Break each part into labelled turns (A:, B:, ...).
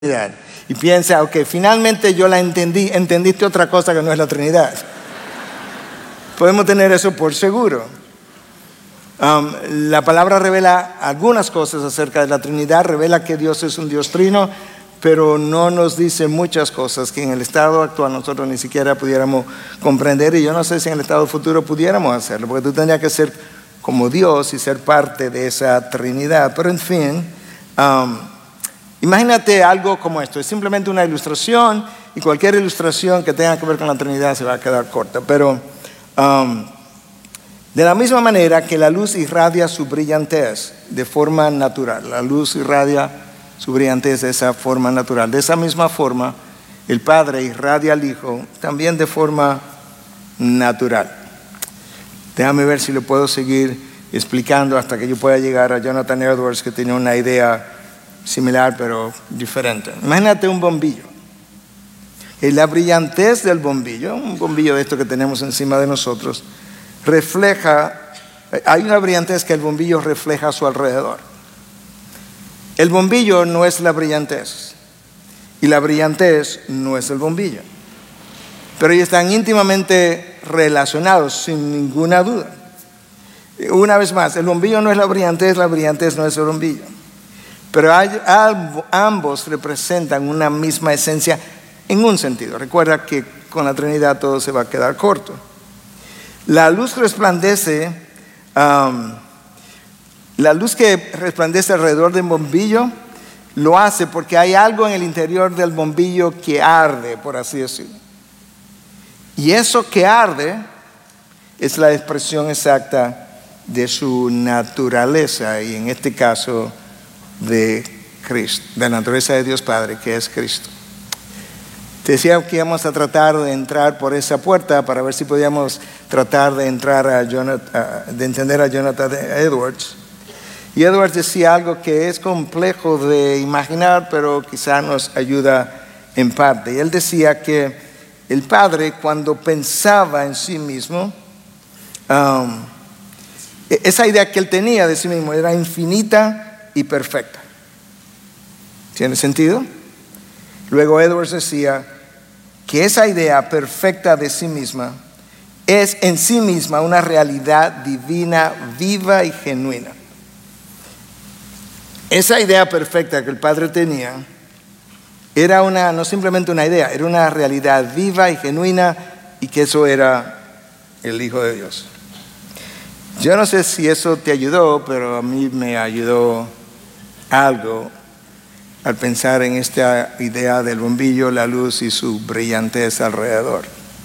A: y piensa, ok, finalmente yo la entendiste otra cosa que no es la Trinidad. Podemos tener eso por seguro. La palabra revela algunas cosas acerca de la Trinidad, revela que Dios es un Dios trino, pero no nos dice muchas cosas que en el estado actual nosotros ni siquiera pudiéramos comprender, y yo no sé si en el estado futuro pudiéramos hacerlo, porque tú tendrías que ser como Dios y ser parte de esa Trinidad. Pero en fin, imagínate algo como esto, es simplemente una ilustración, y cualquier ilustración que tenga que ver con la Trinidad se va a quedar corta, pero de la misma manera que la luz irradia su brillantez de forma natural, la luz irradia su brillantez de esa forma natural, de esa misma forma el Padre irradia al Hijo también de forma natural. Déjame ver si lo puedo seguir explicando hasta que yo pueda llegar a Jonathan Edwards, que tiene una idea similar pero diferente. Imagínate un bombillo. Y la brillantez del bombillo, un bombillo de esto que tenemos encima de nosotros, hay una brillantez que el bombillo refleja a su alrededor. El bombillo no es la brillantez y la brillantez no es el bombillo, pero ellos están íntimamente relacionados sin ninguna duda. Una vez más, el bombillo no es la brillantez no es el bombillo, pero ambos representan una misma esencia en un sentido. Recuerda que con la Trinidad todo se va a quedar corto. La luz resplandece, la luz que resplandece alrededor del bombillo lo hace porque hay algo en el interior del bombillo que arde, por así decirlo. Y eso que arde es la expresión exacta de su naturaleza, y en este caso de Cristo, de la naturaleza de Dios Padre, que es Cristo. Te decía que íbamos a tratar de entrar por esa puerta para ver si podíamos tratar de entrar de entender a Jonathan Edwards. Y Edwards decía algo que es complejo de imaginar, pero quizá nos ayuda en parte. Y él decía que el Padre, cuando pensaba en sí mismo, esa idea que él tenía de sí mismo era infinita y perfecta. ¿Tiene sentido? Luego Edwards decía que esa idea perfecta de sí misma es en sí misma una realidad divina, viva y genuina. Esa idea perfecta que el Padre tenía era no simplemente una idea, era una realidad viva y genuina, y que eso era el Hijo de Dios. Yo no sé si eso te ayudó, pero a mí me ayudó algo al pensar en esta idea del bombillo, la luz y su brillantez alrededor.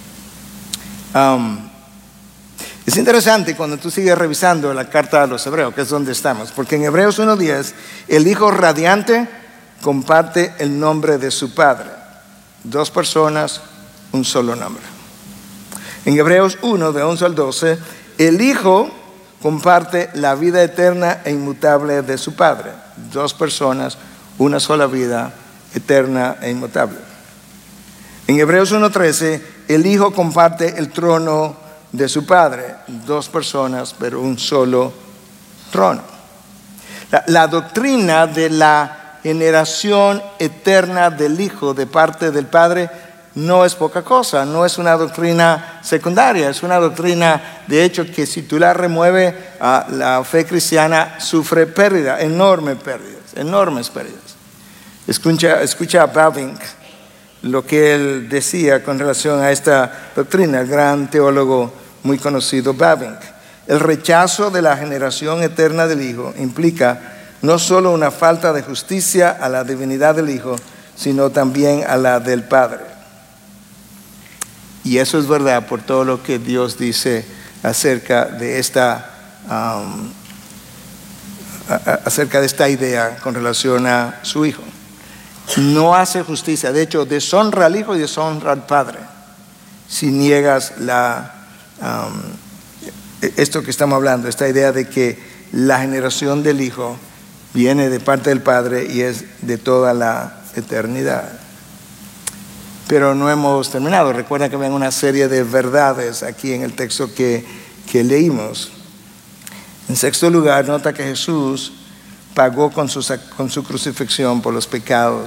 A: Es interesante cuando tú sigues revisando la carta a los Hebreos, que es donde estamos, porque en Hebreos 1:10 el Hijo radiante comparte el nombre de su Padre. 2 personas, un solo nombre. En Hebreos 1, de 11 al 12, el Hijo comparte la vida eterna e inmutable de su Padre. 2 personas, una sola vida eterna e inmutable. En Hebreos 1:13, el Hijo comparte el trono de su Padre. 2 personas, pero un solo trono. La doctrina de la generación eterna del Hijo de parte del Padre no es poca cosa, no es una doctrina secundaria, es una doctrina, de hecho, que si tú la remueves, la fe cristiana sufre pérdidas, enormes pérdidas. Escucha a Bavinck lo que él decía con relación a esta doctrina, el gran teólogo muy conocido Bavinck. El rechazo de la generación eterna del Hijo implica no solo una falta de justicia a la divinidad del Hijo, sino también a la del Padre. Y eso es verdad por todo lo que Dios dice acerca de esta idea con relación a su Hijo. No hace justicia, de hecho deshonra al Hijo y deshonra al Padre si niegas esto que estamos hablando, esta idea de que la generación del Hijo viene de parte del Padre y es de toda la eternidad. Pero no hemos terminado. Recuerda que ven una serie de verdades aquí en el texto que leímos. En sexto lugar, nota que Jesús pagó con su crucifixión por los pecados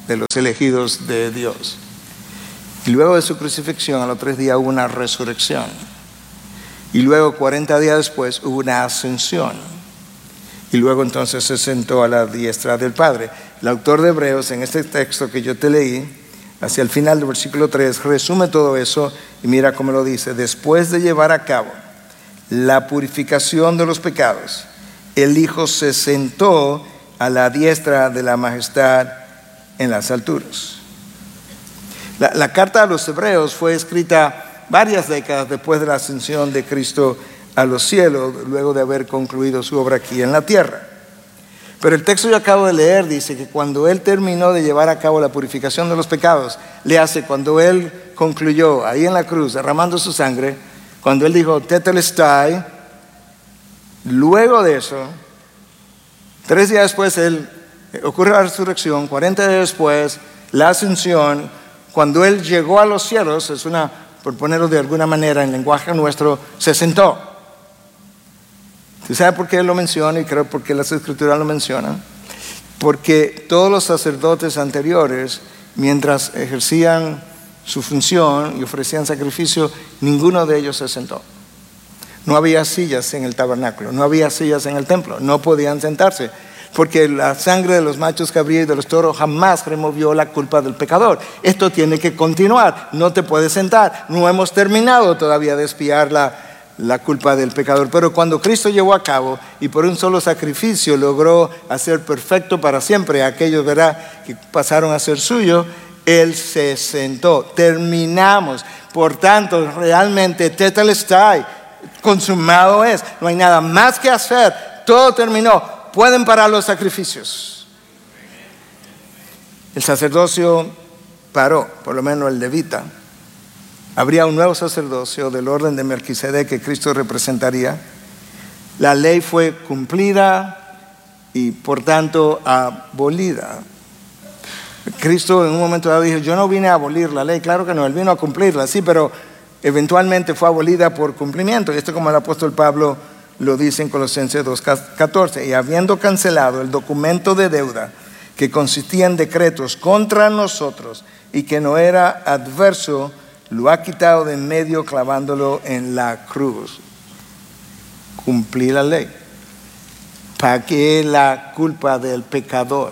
A: de los elegidos de Dios. Y luego de su crucifixión, a los 3 días hubo una resurrección. Y luego 40 días después hubo una ascensión. Y luego entonces se sentó a la diestra del Padre. El autor de Hebreos, en este texto que yo te leí, hacia el final del versículo 3, resume todo eso y mira cómo lo dice. Después de llevar a cabo la purificación de los pecados, el Hijo se sentó a la diestra de la majestad en las alturas. La carta a los Hebreos fue escrita varias décadas después de la ascensión de Cristo a los cielos, luego de haber concluido su obra aquí en la tierra. Pero el texto que yo acabo de leer dice que cuando Él terminó de llevar a cabo la purificación de los pecados, cuando Él concluyó ahí en la cruz derramando su sangre, cuando Él dijo tetelestai, luego de eso, 3 días después ocurre la resurrección, 40 días después la ascensión. Cuando Él llegó a los cielos, por ponerlo de alguna manera en lenguaje nuestro, se sentó. ¿Usted sabe por qué Él lo menciona? Y creo porque las Escrituras lo mencionan. Porque todos los sacerdotes anteriores, mientras ejercían su función y ofrecían sacrificio, ninguno de ellos se sentó. No había sillas en el tabernáculo, no había sillas en el templo, no podían sentarse. Porque la sangre de los machos cabríos y de los toros jamás removió la culpa del pecador. Esto tiene que continuar, no te puedes sentar. No hemos terminado todavía de expiar la culpa del pecador. Pero cuando Cristo llevó a cabo y por un solo sacrificio logró hacer perfecto para siempre a aquellos, ¿verdad?, que pasaron a ser suyos, Él se sentó. Terminamos. Por tanto, realmente tetelestai, consumado es. No hay nada más que hacer. Todo terminó. Pueden parar los sacrificios. El sacerdocio paró, por lo menos el levita. Habría un nuevo sacerdocio del orden de Melquisedec que Cristo representaría. La ley fue cumplida y por tanto abolida. Cristo en un momento dado dijo: yo no vine a abolir la ley. Claro que no, Él vino a cumplirla, sí, pero eventualmente fue abolida por cumplimiento. Y esto, como el apóstol Pablo lo dice en Colosenses 2:14, y habiendo cancelado el documento de deuda que consistía en decretos contra nosotros y que no era adverso, lo ha quitado de en medio clavándolo en la cruz. Cumplí la ley, pagué la culpa del pecador,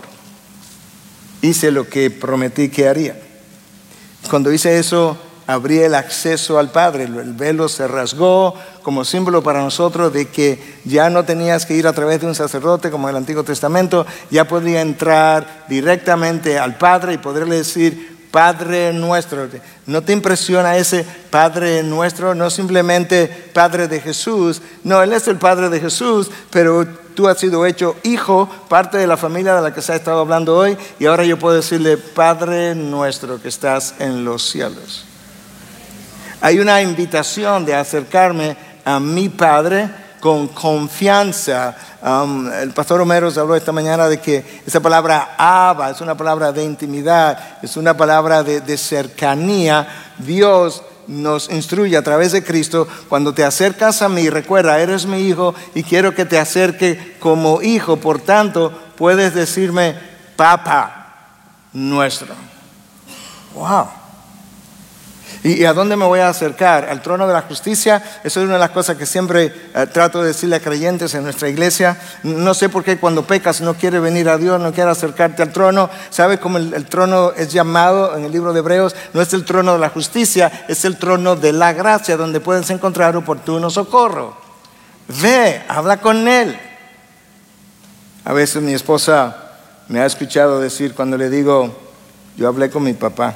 A: hice lo que prometí que haría. Cuando hice eso, abrí el acceso al Padre. El velo se rasgó como símbolo para nosotros de que ya no tenías que ir a través de un sacerdote como en el Antiguo Testamento. Ya podía entrar directamente al Padre y poderle decir: Padre nuestro. ¿No te impresiona ese Padre nuestro? No simplemente Padre de Jesús. No, Él es el Padre de Jesús, pero tú has sido hecho hijo, parte de la familia de la que se ha estado hablando hoy, y ahora yo puedo decirle: Padre nuestro que estás en los cielos. Hay una invitación de acercarme a mi Padre con confianza. El pastor Homero habló esta mañana de que esa palabra Abba es una palabra de intimidad, es una palabra de cercanía. Dios nos instruye a través de Cristo: cuando te acercas a mí, recuerda, eres mi hijo y quiero que te acerque como hijo. Por tanto, puedes decirme Papá nuestro. Wow. ¿Y a dónde me voy a acercar? ¿Al trono de la justicia? Eso es una de las cosas que siempre trato de decirle a creyentes en nuestra iglesia. No sé por qué cuando pecas no quieres venir a Dios, no quieres acercarte al trono. ¿Sabe cómo el trono es llamado en el libro de Hebreos? No es el trono de la justicia, es el trono de la gracia, donde puedes encontrar oportuno socorro. Ve, habla con Él. A veces mi esposa me ha escuchado decir, cuando le digo: yo hablé con mi papá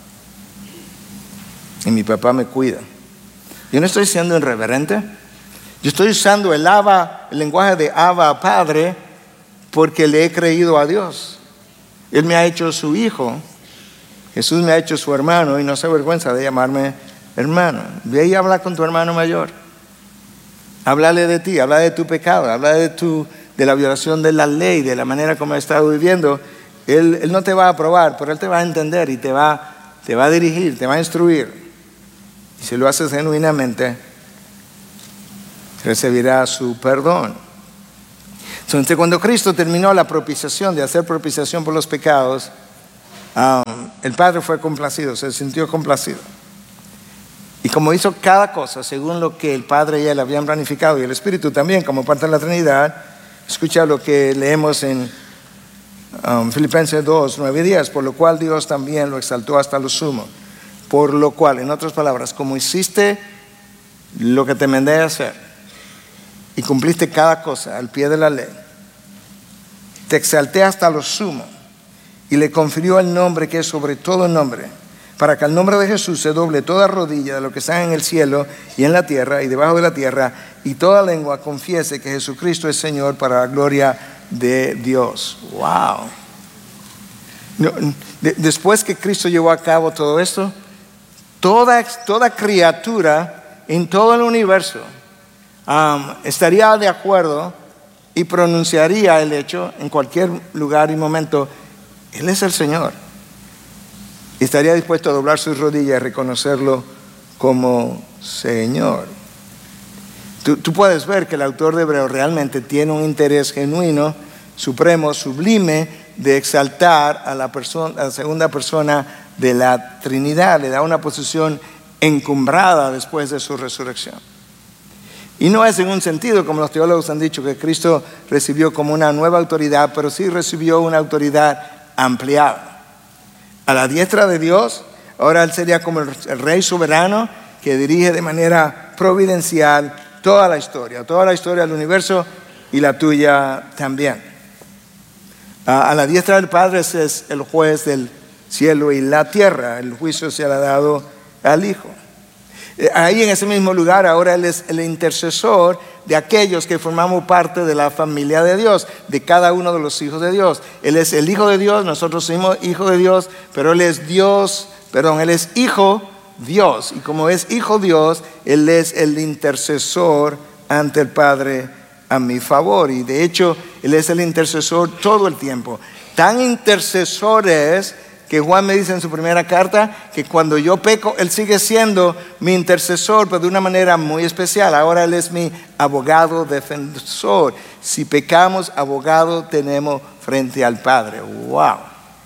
A: y mi papá me cuida. Yo no estoy siendo irreverente. Yo estoy usando el lenguaje de Abba, Padre, porque le he creído a Dios. Él me ha hecho su hijo. Jesús me ha hecho su hermano y no se avergüenza de llamarme hermano. Ve y habla con tu hermano mayor. Háblale de ti, habla de tu pecado, habla de la violación de la ley, de la manera como has estado viviendo. Él no te va a aprobar, pero Él te va a entender y te va a dirigir, te va a instruir. Y si lo haces genuinamente, recibirá su perdón. Entonces, cuando Cristo terminó la propiciación, de hacer propiciación por los pecados, El Padre fue complacido, se sintió complacido. Y como hizo cada cosa según lo que el Padre y Él habían planificado, y el Espíritu también como parte de la Trinidad, escucha lo que leemos en Filipenses 2, 9 y 10, por lo cual Dios también lo exaltó hasta lo sumo. Por lo cual, en otras palabras, como hiciste lo que te mandé a hacer y cumpliste cada cosa al pie de la ley, te exalté hasta lo sumo y le confirió el nombre que es sobre todo nombre, para que al nombre de Jesús se doble toda rodilla de lo que está en el cielo y en la tierra y debajo de la tierra, y toda lengua confiese que Jesucristo es Señor, para la gloria de Dios. Wow. Después que Cristo llevó a cabo todo esto, toda criatura en todo el universo estaría de acuerdo y pronunciaría el hecho en cualquier lugar y momento: Él es el Señor. Y estaría dispuesto a doblar sus rodillas y reconocerlo como Señor. Tú puedes ver que el autor de Hebreos realmente tiene un interés genuino, supremo, sublime, de exaltar a la segunda persona de la Trinidad. Le da una posición encumbrada después de su resurrección. Y no es en un sentido, como los teólogos han dicho, que Cristo recibió como una nueva autoridad, pero sí recibió una autoridad ampliada. A la diestra de Dios, ahora Él sería como el Rey soberano que dirige de manera providencial toda la historia del universo y la tuya también. A la diestra del Padre es el juez del cielo y la tierra. El juicio se le ha dado al Hijo. Ahí en ese mismo lugar ahora Él es el intercesor de aquellos que formamos parte de la familia de Dios, de cada uno de los hijos de Dios. Él es el Hijo de Dios, nosotros somos hijos de Dios, pero Él es Él es Hijo Dios. Y como es Hijo Dios, Él es el intercesor ante el Padre a mi favor. Y de hecho, Él es el intercesor todo el tiempo. Tan intercesor es que Juan me dice en su primera carta que cuando yo peco, Él sigue siendo mi intercesor, pero de una manera muy especial. Ahora Él es mi abogado defensor. Si pecamos, abogado tenemos frente al Padre. ¡Wow!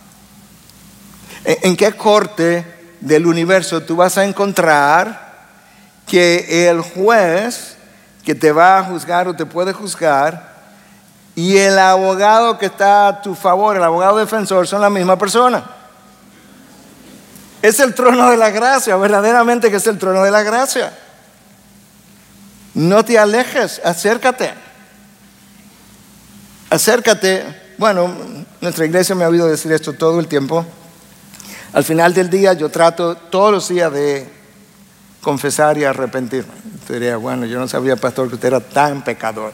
A: ¿En qué corte del universo tú vas a encontrar que el juez que te va a juzgar o te puede juzgar y el abogado que está a tu favor, el abogado defensor, son la misma persona? Es el trono de la gracia, verdaderamente que es el trono de la gracia. No te alejes, acércate. Bueno, nuestra iglesia me ha oído decir esto todo el tiempo. Al final del día yo trato todos los días de confesar y arrepentirme. Te diría, bueno, yo no sabía, pastor, que usted era tan pecador.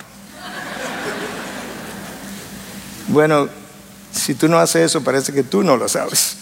A: Bueno, si tú no haces eso, parece que tú no lo sabes.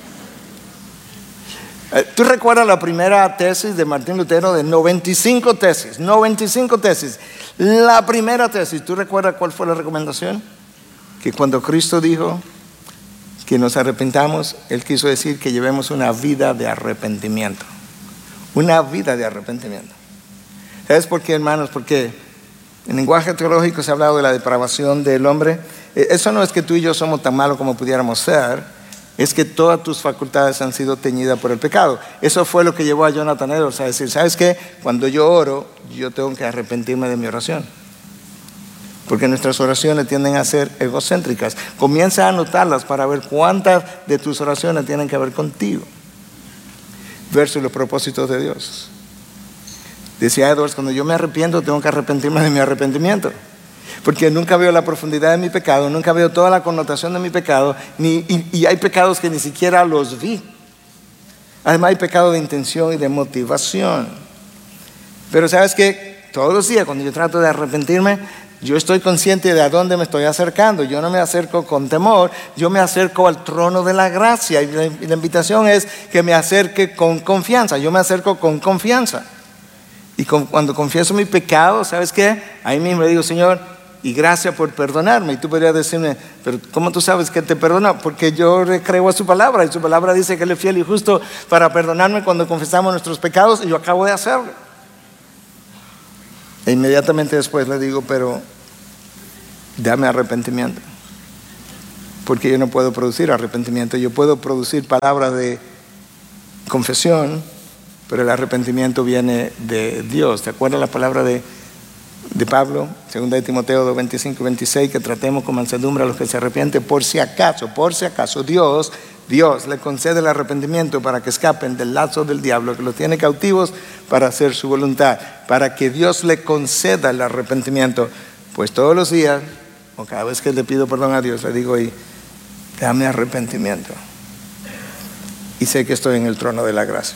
A: ¿Tú recuerdas la primera tesis de Martín Lutero de 95 tesis? 95 tesis. La primera tesis, ¿tú recuerdas cuál fue la recomendación? Que cuando Cristo dijo que nos arrepentamos, Él quiso decir que llevemos una vida de arrepentimiento. Una vida de arrepentimiento. ¿Sabes por qué, hermanos? Porque en lenguaje teológico se ha hablado de la depravación del hombre. Eso no es que tú y yo somos tan malos como pudiéramos ser. Es que todas tus facultades han sido teñidas por el pecado. Eso fue lo que llevó a Jonathan Edwards a decir, ¿sabes qué? Cuando yo oro, yo tengo que arrepentirme de mi oración. Porque nuestras oraciones tienden a ser egocéntricas. Comienza a anotarlas para ver cuántas de tus oraciones tienen que ver contigo versus los propósitos de Dios. Decía Edwards, cuando yo me arrepiento, tengo que arrepentirme de mi arrepentimiento. Porque nunca veo la profundidad de mi pecado, nunca veo toda la connotación de mi pecado, y hay pecados que ni siquiera los vi. Además hay pecado de intención y de motivación. Pero ¿sabes qué? Todos los días cuando yo trato de arrepentirme, yo estoy consciente de a dónde me estoy acercando. Yo no me acerco con temor, yo me acerco al trono de la gracia. Y la invitación es que me acerque con confianza. Yo me acerco con confianza. Y cuando confieso mi pecado, ¿sabes qué? Ahí mismo le digo, Señor, y gracias por perdonarme. Y tú podrías decirme, pero ¿cómo tú sabes que te perdonó? Porque yo creo a su palabra, y su palabra dice que Él es fiel y justo para perdonarme cuando confesamos nuestros pecados, y yo acabo de hacerlo. E inmediatamente después le digo, pero dame arrepentimiento. porque yo no puedo producir arrepentimiento. Yo puedo producir palabras de confesión, pero el arrepentimiento viene de Dios. ¿Te acuerdas la palabra de Pablo? 2 de Timoteo 2, 25 y 26, que tratemos con mansedumbre a los que se arrepienten, por si acaso, Dios le concede el arrepentimiento para que escapen del lazo del diablo, que los tiene cautivos para hacer su voluntad, para que Dios le conceda el arrepentimiento. Pues todos los días, o cada vez que le pido perdón a Dios, le digo, y dame arrepentimiento. Y sé que estoy en el trono de la gracia.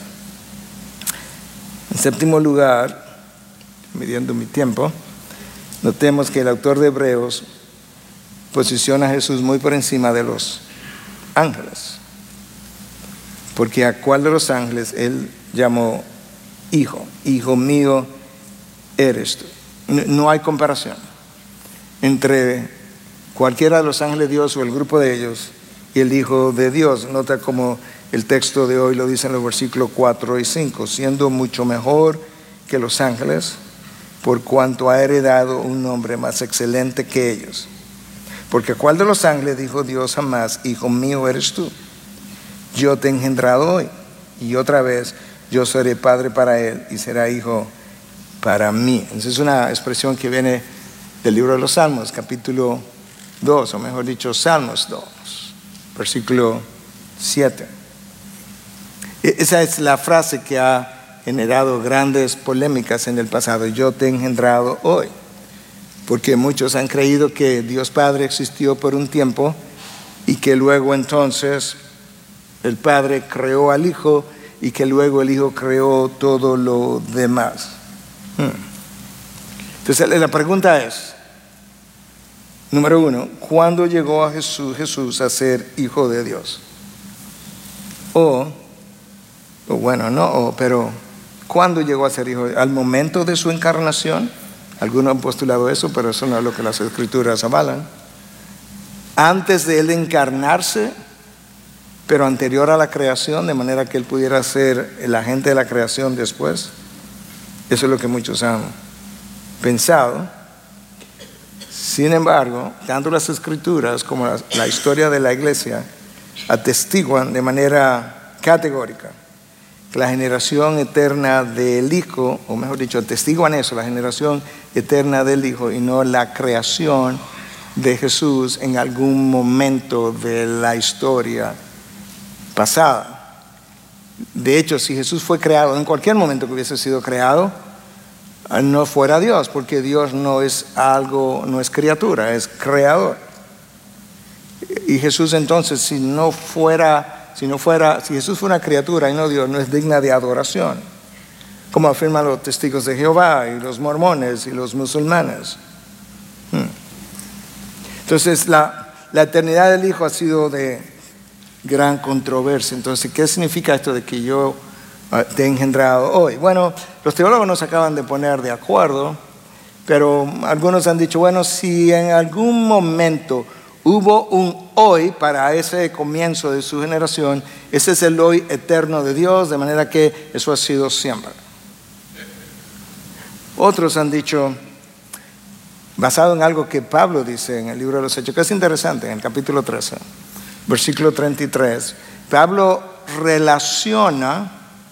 A: En séptimo lugar, midiendo mi tiempo, notemos que el autor de Hebreos posiciona a Jesús muy por encima de los ángeles. Porque a cuál de los ángeles él llamó hijo mío eres tú. No hay comparación entre cualquiera de los ángeles de Dios o el grupo de ellos y el Hijo de Dios. Nota como el texto de hoy lo dice en los versículos 4 y 5, siendo mucho mejor que los ángeles, por cuanto ha heredado un nombre más excelente que ellos. Porque a cuál de los ángeles dijo Dios jamás, hijo mío eres tú, yo te he engendrado hoy, y otra vez yo seré padre para él y será hijo para mí? Entonces es una expresión que viene del libro de los Salmos, capítulo 2, o mejor dicho, Salmos 2, versículo 7. Esa es la frase que ha generado grandes polémicas en el pasado: yo te he engendrado hoy. Porque muchos han creído que Dios Padre existió por un tiempo y que luego entonces el Padre creó al Hijo y que luego el Hijo creó todo lo demás. Entonces la pregunta es, número uno, ¿cuándo llegó a Jesús a ser Hijo de Dios? Pero ¿cuándo llegó a ser Hijo de Dios? ¿Al momento de su encarnación? Algunos han postulado eso, pero eso no es lo que las Escrituras avalan. Antes de él encarnarse, pero anterior a la creación, de manera que él pudiera ser el agente de la creación después. Eso es lo que muchos han pensado. Sin embargo, tanto las Escrituras como la historia de la iglesia atestiguan de manera categórica que la generación eterna del Hijo, o mejor dicho, atestiguan eso, la generación eterna del Hijo y no la creación de Jesús en algún momento de la historia pasada. De hecho, si Jesús fue creado en cualquier momento que hubiese sido creado, no fuera Dios, porque Dios no es criatura, es creador. Y Jesús entonces, si Jesús fuera una criatura y no Dios, no es digna de adoración, como afirman los testigos de Jehová y los mormones y los musulmanes. Entonces la eternidad del Hijo ha sido de gran controversia. Entonces, ¿qué significa esto de que yo te he engendrado hoy? Bueno, los teólogos nos acaban de poner de acuerdo, pero algunos han dicho, bueno, si en algún momento hubo un hoy para ese comienzo de su generación, ese es el hoy eterno de Dios, de manera que eso ha sido siempre. Otros han dicho, basado en algo que Pablo dice en el libro de los Hechos, que es interesante, en el capítulo 13, versículo 33, Pablo relaciona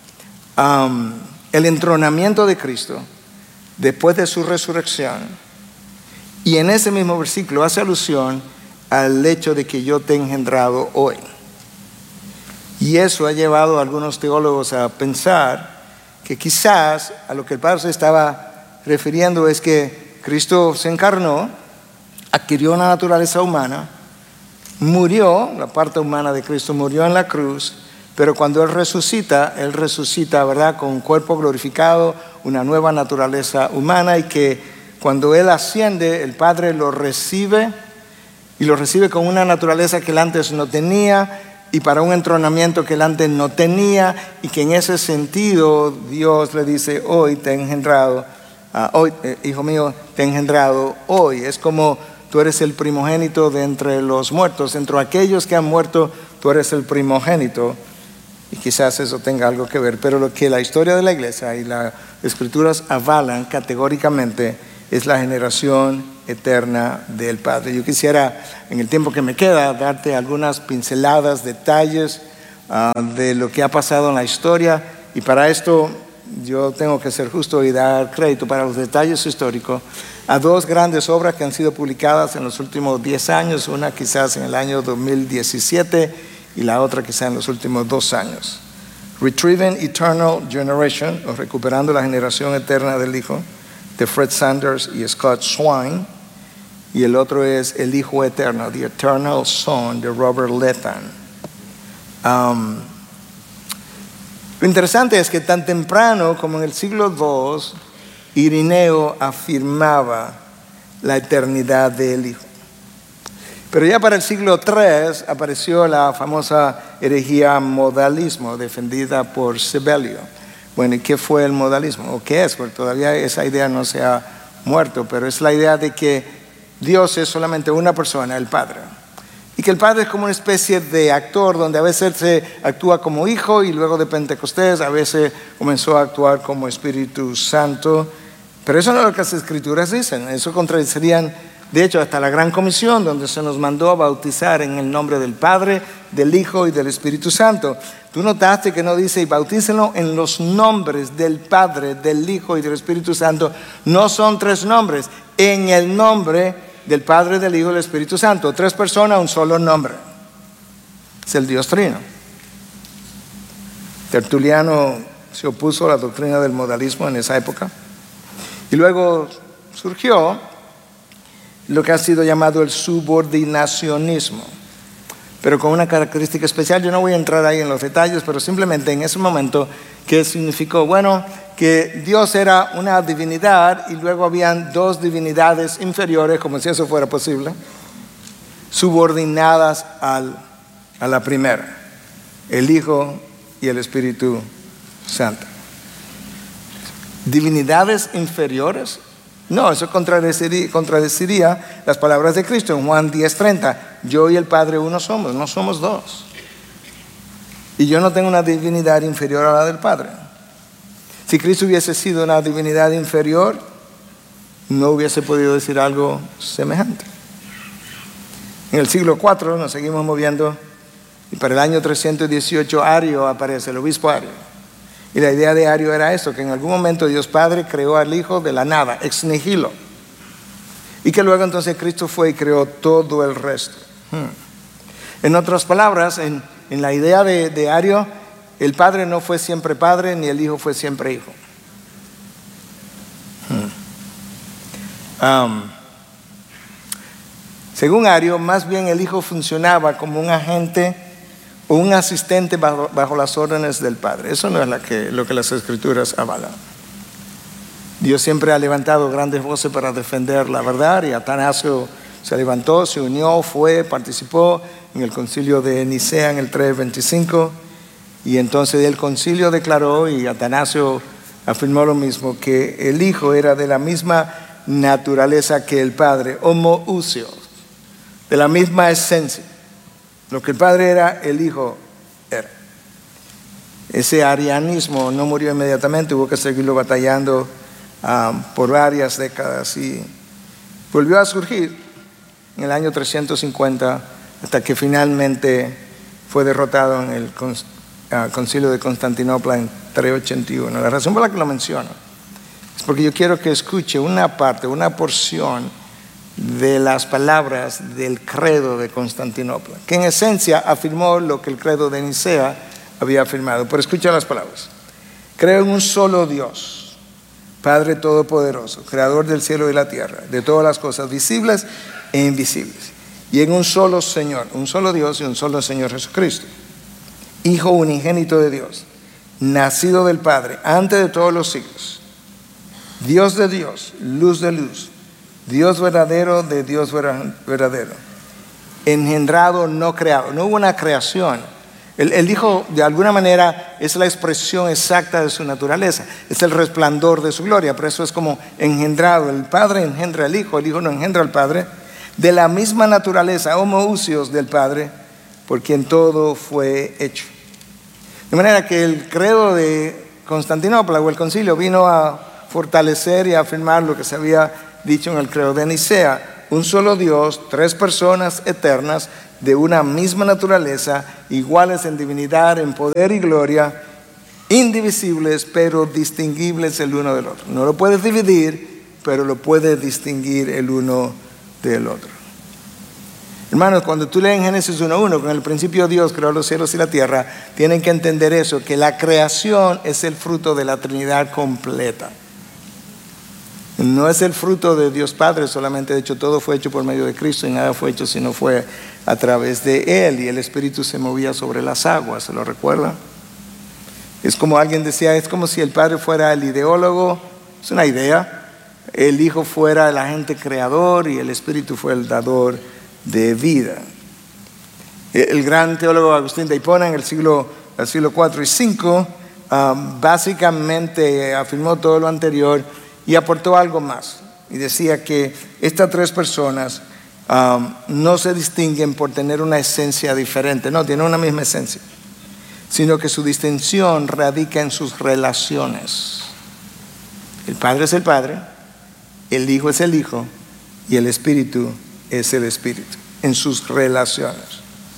A: el entronamiento de Cristo después de su resurrección, y en ese mismo versículo hace alusión al hecho de que yo te he engendrado hoy. Y eso ha llevado a algunos teólogos a pensar que quizás a lo que el Padre se estaba refiriendo es que Cristo se encarnó, adquirió una naturaleza humana, murió, la parte humana de Cristo murió en la cruz, pero cuando Él resucita, ¿verdad?, con un cuerpo glorificado, una nueva naturaleza humana, y que cuando Él asciende, el Padre lo recibe, y lo recibe con una naturaleza que Él antes no tenía, y para un entronamiento que Él antes no tenía, y que en ese sentido Dios le dice, hoy te he engendrado, hijo mío, te he engendrado hoy. Es como tú eres el primogénito de entre los muertos, entre aquellos que han muerto, tú eres el primogénito. Y quizás eso tenga algo que ver, pero lo que la historia de la iglesia y las Escrituras avalan categóricamente es la generación eterna del Padre. Yo quisiera, en el tiempo que me queda, darte algunas pinceladas, detalles de lo que ha pasado en la historia, y para esto yo tengo que ser justo y dar crédito para los detalles históricos a dos grandes obras que han sido publicadas en los últimos 10 años, una quizás en el año 2017 y la otra quizás en los últimos 2 años. Retrieving Eternal Generation, o Recuperando la Generación Eterna del Hijo, de Fred Sanders y Scott Swine, y el otro es El Hijo Eterno, The Eternal Son, de Robert Lethan. Lo interesante es que tan temprano como en el siglo II, Irineo afirmaba la eternidad del Hijo. Pero ya para el siglo III apareció la famosa herejía modalismo, defendida por Sibelio. Bueno, ¿y qué fue el modalismo? ¿O qué es? Porque todavía esa idea no se ha muerto, pero es la idea de que Dios es solamente una persona, el Padre. Y que el Padre es como una especie de actor donde a veces se actúa como Hijo y luego de Pentecostés a veces comenzó a actuar como Espíritu Santo. Pero eso no es lo que las Escrituras dicen. Eso contradecirían, de hecho, hasta la Gran Comisión, donde se nos mandó a bautizar en el nombre del Padre, del Hijo y del Espíritu Santo. Tú notaste que no dice, y bautícenlo en los nombres del Padre, del Hijo y del Espíritu Santo. No son 3 nombres, en el nombre del Padre, del Hijo y del Espíritu Santo. 3 personas, un solo nombre. Es el Dios Trino. Tertuliano se opuso a la doctrina del modalismo en esa época. Y luego surgió lo que ha sido llamado el subordinacionismo, pero con una característica especial. Yo no voy a entrar ahí en los detalles, pero simplemente en ese momento, ¿qué significó? Bueno, que Dios era una divinidad y luego habían 2 divinidades inferiores, como si eso fuera posible, subordinadas a la primera, el Hijo y el Espíritu Santo. ¿Divinidades inferiores? No, eso contradeciría las palabras de Cristo en Juan 10:30. Yo y el Padre uno somos, no somos 2. Y yo no tengo una divinidad inferior a la del Padre. Si Cristo hubiese sido una divinidad inferior, no hubiese podido decir algo semejante. En el siglo IV nos seguimos moviendo y para el año 318 Ario aparece, el obispo Ario. Y la idea de Ario era esto, que en algún momento Dios Padre creó al Hijo de la nada, ex nihilo. Y que luego entonces Cristo fue y creó todo el resto. En otras palabras, en la idea de Ario, el Padre no fue siempre Padre, ni el Hijo fue siempre Hijo. Según Ario, más bien el Hijo funcionaba como un agente o un asistente bajo las órdenes del Padre. Eso no es lo que las Escrituras avalan. Dios siempre ha levantado grandes voces para defender la verdad, y Atanasio se levantó, se unió, participó en el concilio de Nicea en el 325, y entonces el concilio declaró, y Atanasio afirmó lo mismo, que el Hijo era de la misma naturaleza que el Padre, homoousios, de la misma esencia. Lo que el Padre era, el Hijo era. Ese arianismo no murió inmediatamente, hubo que seguirlo batallando por varias décadas, y volvió a surgir en el año 350 hasta que finalmente fue derrotado en el concilio de Constantinopla en 381. La razón por la que lo menciono es porque yo quiero que escuche una parte, una porción de las palabras del credo de Constantinopla, que en esencia afirmó lo que el credo de Nicea había afirmado. Pero escucha las palabras: creo en un solo Dios, Padre Todopoderoso, Creador del cielo y la tierra, de todas las cosas visibles e invisibles, y en un solo Señor, un solo Dios y un solo Señor Jesucristo, Hijo unigénito de Dios, nacido del Padre antes de todos los siglos, Dios de Dios, luz de luz, Dios verdadero de Dios verdadero, engendrado, no creado. No hubo una creación. El Hijo, de alguna manera, es la expresión exacta de su naturaleza, es el resplandor de su gloria. Por eso es como engendrado. El Padre engendra al Hijo, el Hijo no engendra al Padre, de la misma naturaleza, homoousios del Padre, por quien todo fue hecho. De manera que el credo de Constantinopla o el concilio vino a fortalecer y a afirmar lo que se había dicho en el credo de Nicea: un solo Dios, tres personas eternas de una misma naturaleza, iguales en divinidad, en poder y gloria, indivisibles pero distinguibles el uno del otro. No lo puedes dividir, pero lo puedes distinguir el uno del otro. Hermanos, cuando tú lees en Génesis 1:1, con el principio Dios creó los cielos y la tierra, tienen que entender eso, que la creación es el fruto de la Trinidad completa. No es el fruto de Dios Padre solamente. De hecho, todo fue hecho por medio de Cristo y nada fue hecho si no fue a través de Él. Y el Espíritu se movía sobre las aguas, ¿se lo recuerda? Es como alguien decía, es como si el Padre fuera el ideólogo, es una idea, el Hijo fuera el agente creador y el Espíritu fue el dador de vida. El gran teólogo Agustín de Hipona en el siglo IV y V básicamente afirmó todo lo anterior y aportó algo más. Y decía que estas tres personas no se distinguen por tener una esencia diferente, no, tienen una misma esencia, sino que su distinción radica en sus relaciones. El Padre es el Padre, el Hijo es el Hijo y el Espíritu es el Espíritu, en sus relaciones.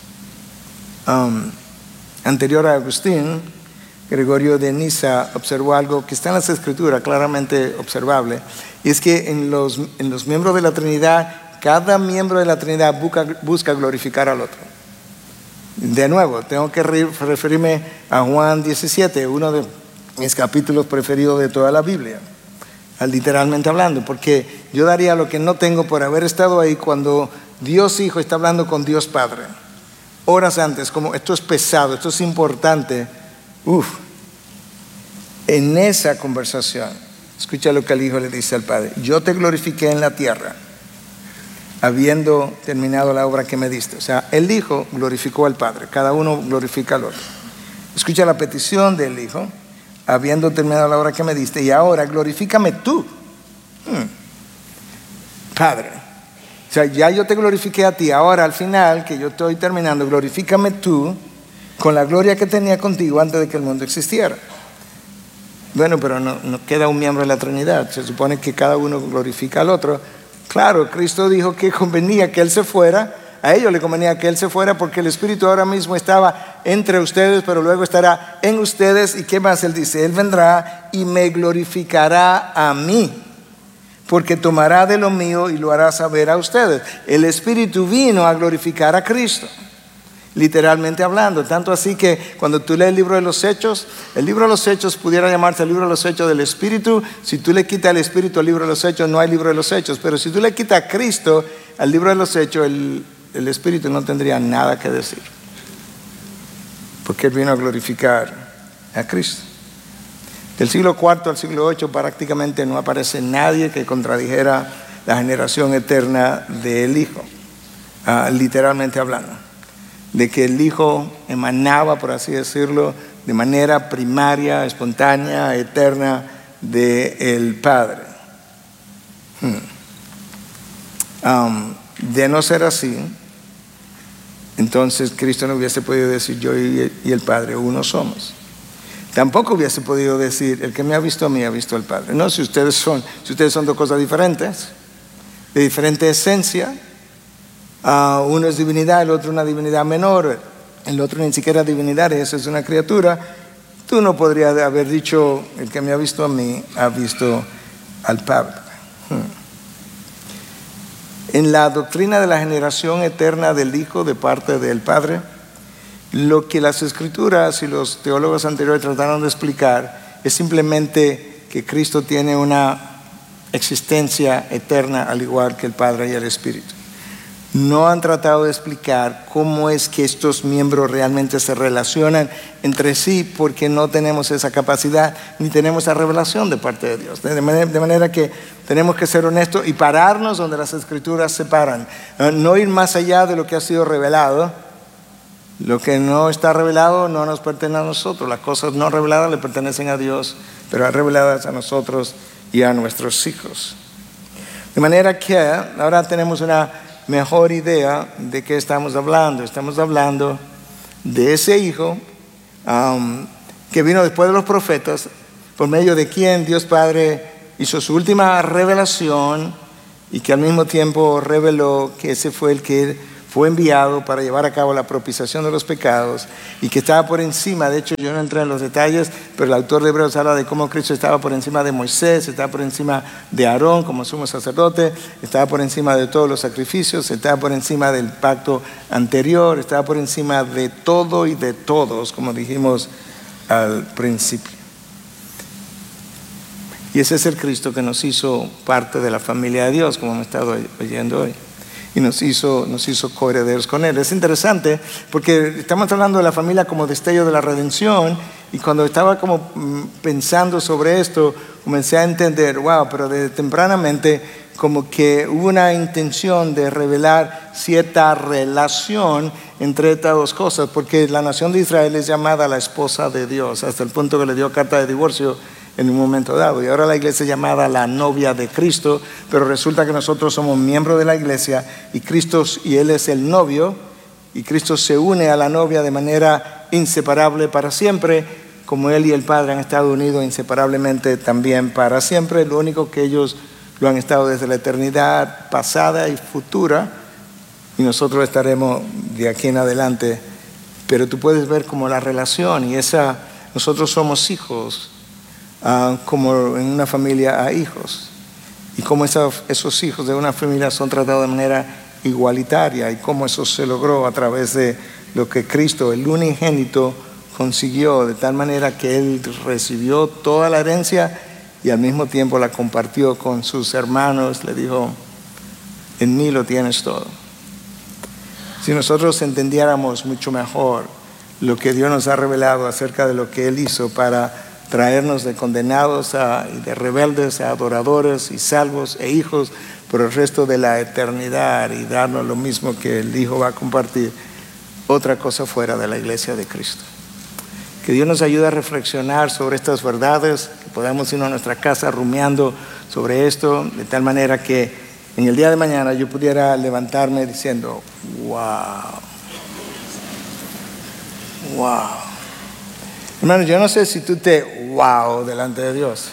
A: Anterior a Agustín, Gregorio de Niza observó algo que está en las Escrituras, claramente observable, y es que en los miembros de la Trinidad, cada miembro de la Trinidad busca glorificar al otro. De nuevo, tengo que referirme a Juan 17, uno de mis capítulos preferidos de toda la Biblia, literalmente hablando, porque yo daría lo que no tengo por haber estado ahí cuando Dios Hijo está hablando con Dios Padre. Horas antes, como esto es pesado, esto es importante. En esa conversación, escucha lo que el Hijo le dice al Padre: yo te glorifiqué en la tierra, habiendo terminado la obra que me diste. O sea, el Hijo glorificó al Padre, cada uno glorifica al otro. Escucha la petición del Hijo: habiendo terminado la obra que me diste, y ahora glorifícame tú, Padre. O sea, ya yo te glorifiqué a ti, ahora al final que yo estoy terminando, glorifícame tú con la gloria que tenía contigo antes de que el mundo existiera. Bueno, pero no queda un miembro de la Trinidad, se supone que cada uno glorifica al otro. Claro, Cristo dijo que convenía que Él se fuera, a ellos le convenía que Él se fuera porque el Espíritu ahora mismo estaba entre ustedes, pero luego estará en ustedes. ¿Y qué más Él dice? Él vendrá y me glorificará a mí, porque tomará de lo mío y lo hará saber a ustedes. El Espíritu vino a glorificar a Cristo, literalmente hablando. Tanto así que cuando tú lees el libro de los Hechos, el libro de los Hechos pudiera llamarse el libro de los Hechos del Espíritu. Si tú le quitas el Espíritu al libro de los Hechos, no hay libro de los Hechos. Pero si tú le quitas a Cristo al libro de los Hechos, el Espíritu no tendría nada que decir, porque Él vino a glorificar a Cristo. Del siglo IV al siglo VIII prácticamente no aparece nadie que contradijera la generación eterna del Hijo, literalmente hablando, de que el Hijo emanaba, por así decirlo, de manera primaria, espontánea, eterna del Padre. De no ser así, entonces Cristo no hubiese podido decir: yo y el Padre uno somos. Tampoco hubiese podido decir: el que me ha visto a mí ha visto al Padre. No, si ustedes son dos cosas diferentes, de diferente esencia. Uno es divinidad, el otro una divinidad menor, el otro ni siquiera divinidad, eso es una criatura. Tú no podrías haber dicho: el que me ha visto a mí ha visto al Padre. En la doctrina de la generación eterna del Hijo de parte del Padre, lo que las Escrituras y los teólogos anteriores trataron de explicar es simplemente que Cristo tiene una existencia eterna al igual que el Padre y el Espíritu. No han tratado de explicar cómo es que estos miembros realmente se relacionan entre sí, porque no tenemos esa capacidad ni tenemos esa revelación de parte de Dios. De manera que tenemos que ser honestos y pararnos donde las Escrituras se paran. No ir más allá de lo que ha sido revelado. Lo que no está revelado no nos pertenece a nosotros. Las cosas no reveladas le pertenecen a Dios, pero reveladas a nosotros y a nuestros hijos. De manera que ahora tenemos una mejor idea de qué estamos hablando. Estamos hablando de ese Hijo que vino después de los profetas, por medio de quien Dios Padre hizo su última revelación y que al mismo tiempo reveló que ese fue el que fue enviado para llevar a cabo la propiciación de los pecados y que estaba por encima. De hecho, yo no entré en los detalles, pero el autor de Hebreos habla de cómo Cristo estaba por encima de Moisés, estaba por encima de Aarón como sumo sacerdote, estaba por encima de todos los sacrificios, estaba por encima del pacto anterior, estaba por encima de todo y de todos, como dijimos al principio. Y ese es el Cristo que nos hizo parte de la familia de Dios, como hemos estado oyendo hoy. Y nos hizo coherederos con Él. Es interesante porque estamos hablando de la familia como destello de la redención, y cuando estaba como pensando sobre esto, comencé a entender, wow, pero desde tempranamente como que hubo una intención de revelar cierta relación entre estas dos cosas, porque la nación de Israel es llamada la esposa de Dios, hasta el punto que le dio carta de divorcio en un momento dado, y ahora la iglesia es llamada la novia de Cristo, pero resulta que nosotros somos miembros de la iglesia y Cristo, y Él es el novio, y Cristo se une a la novia de manera inseparable para siempre, como Él y el Padre han estado unidos inseparablemente también para siempre. Lo único que ellos lo han estado desde la eternidad pasada y futura, y nosotros estaremos de aquí en adelante, pero tú puedes ver como la relación, y nosotros somos hijos, como en una familia hay hijos, y cómo esos hijos de una familia son tratados de manera igualitaria, y cómo eso se logró a través de lo que Cristo, el unigénito, consiguió, de tal manera que Él recibió toda la herencia y al mismo tiempo la compartió con sus hermanos. Le dijo, en mí lo tienes todo. Si nosotros entendiéramos mucho mejor lo que Dios nos ha revelado acerca de lo que Él hizo para traernos de condenados y de rebeldes a adoradores y salvos e hijos por el resto de la eternidad, y darnos lo mismo que el Hijo va a compartir, otra cosa fuera de la iglesia de Cristo. Que Dios nos ayude a reflexionar sobre estas verdades, que podamos ir a nuestra casa rumiando sobre esto, de tal manera que en el día de mañana yo pudiera levantarme diciendo, wow. Hermano, yo no sé si tú te wow delante de Dios,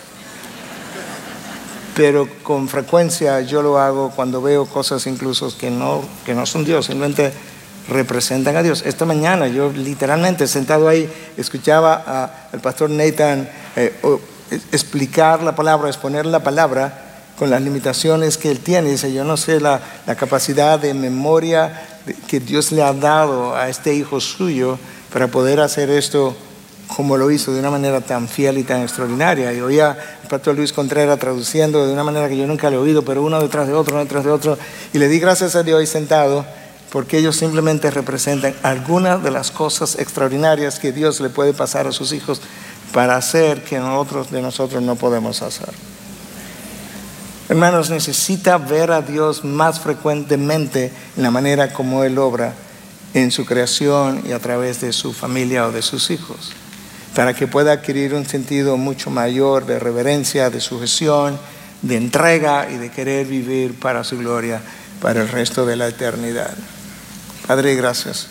A: pero con frecuencia yo lo hago cuando veo cosas incluso que no son Dios, simplemente representan a Dios. Esta mañana yo literalmente sentado ahí escuchaba al pastor Nathan explicar la palabra, exponer la palabra con las limitaciones que él tiene. Dice, yo no sé la capacidad de memoria que Dios le ha dado a este hijo suyo para poder hacer esto como lo hizo, de una manera tan fiel y tan extraordinaria. Y oía al pastor Luis Contreras traduciendo de una manera que yo nunca le he oído, pero uno detrás de otro, y le di gracias a Dios ahí sentado, porque ellos simplemente representan algunas de las cosas extraordinarias que Dios le puede pasar a sus hijos para hacer que nosotros no podemos hacer. Hermanos, necesita ver a Dios más frecuentemente en la manera como Él obra en su creación y a través de su familia o de sus hijos, para que pueda adquirir un sentido mucho mayor de reverencia, de sujeción, de entrega y de querer vivir para su gloria para el resto de la eternidad. Padre, gracias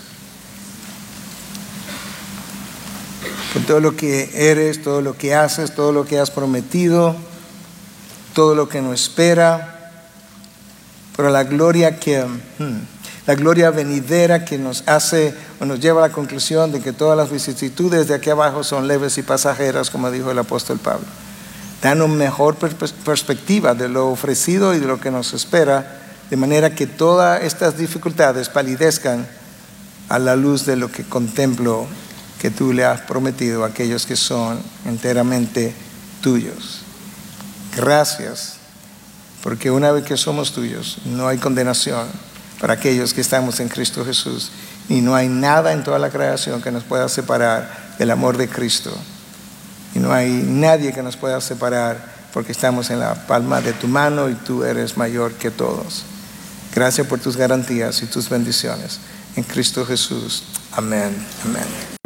A: por todo lo que eres, todo lo que haces, todo lo que has prometido, todo lo que nos espera, por la gloria venidera que nos hace o nos lleva a la conclusión de que todas las vicisitudes de aquí abajo son leves y pasajeras, como dijo el apóstol Pablo. Dan una mejor perspectiva de lo ofrecido y de lo que nos espera, de manera que todas estas dificultades palidezcan a la luz de lo que contemplo que tú le has prometido a aquellos que son enteramente tuyos. Gracias, porque una vez que somos tuyos, no hay condenación para aquellos que estamos en Cristo Jesús, y no hay nada en toda la creación que nos pueda separar del amor de Cristo, y no hay nadie que nos pueda separar, porque estamos en la palma de tu mano y tú eres mayor que todos. Gracias por tus garantías y tus bendiciones en Cristo Jesús. Amén. Amén.